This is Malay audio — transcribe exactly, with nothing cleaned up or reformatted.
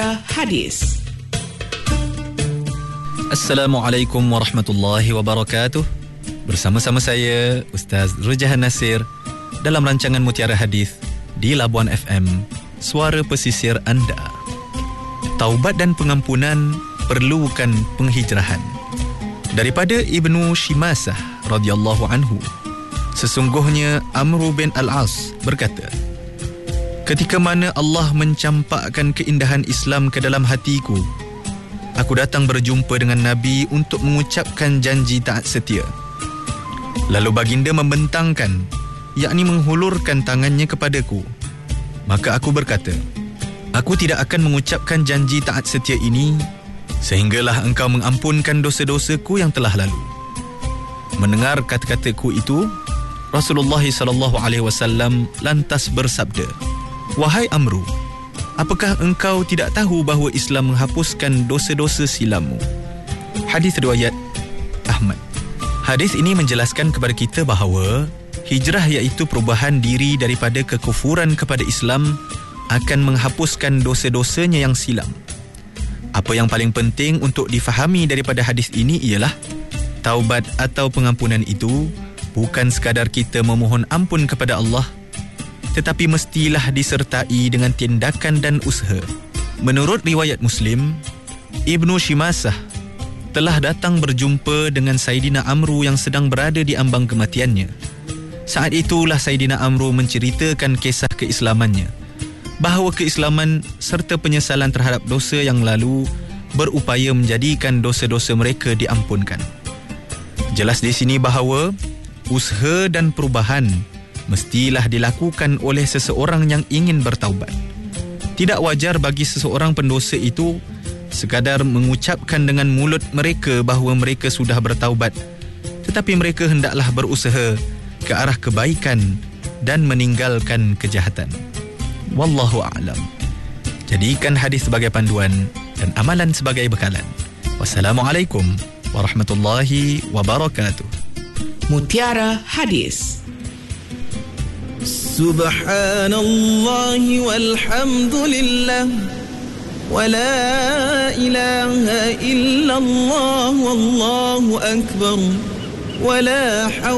Mutiara Hadis. Assalamualaikum warahmatullahi wabarakatuh. Bersama-sama saya Ustaz Rujahan Nasir dalam rancangan Mutiara Hadis di Labuan F M, suara pesisir anda. Taubat dan pengampunan perlukan penghijrahan. Daripada Ibnu Shimasah radhiyallahu anhu, sesungguhnya Amr bin Al-As berkata, ketika mana Allah mencampakkan keindahan Islam ke dalam hatiku, aku datang berjumpa dengan Nabi untuk mengucapkan janji taat setia. Lalu baginda membentangkan, yakni menghulurkan tangannya kepadaku. Maka aku berkata, aku tidak akan mengucapkan janji taat setia ini sehinggalah engkau mengampunkan dosa-dosaku yang telah lalu. Mendengar kata-kataku itu, Rasulullah sallallahu alaihi wasallam lantas bersabda, wahai Amru, apakah engkau tidak tahu bahawa Islam menghapuskan dosa-dosa silammu? Hadis riwayat Ahmad. Hadis ini menjelaskan kepada kita bahawa hijrah iaitu perubahan diri daripada kekufuran kepada Islam akan menghapuskan dosa-dosanya yang silam. Apa yang paling penting untuk difahami daripada hadis ini ialah taubat atau pengampunan itu bukan sekadar kita memohon ampun kepada Allah, tetapi mestilah disertai dengan tindakan dan usaha. Menurut riwayat Muslim, Ibnu Shimasah telah datang berjumpa dengan Saidina Amru yang sedang berada di ambang kematiannya. Saat itulah Saidina Amru menceritakan kisah keislamannya, bahawa keislaman serta penyesalan terhadap dosa yang lalu berupaya menjadikan dosa-dosa mereka diampunkan. Jelas di sini bahawa usaha dan perubahan mestilah dilakukan oleh seseorang yang ingin bertaubat. Tidak wajar bagi seseorang pendosa itu sekadar mengucapkan dengan mulut mereka bahawa mereka sudah bertaubat, tetapi mereka hendaklah berusaha ke arah kebaikan dan meninggalkan kejahatan. Wallahu a'lam. Jadikan hadis sebagai panduan dan amalan sebagai bekalan. Wassalamualaikum warahmatullahi wabarakatuh. Mutiara Hadis. Subhanallah walhamdulillah wa la ilaha illallah wallahu akbar wa la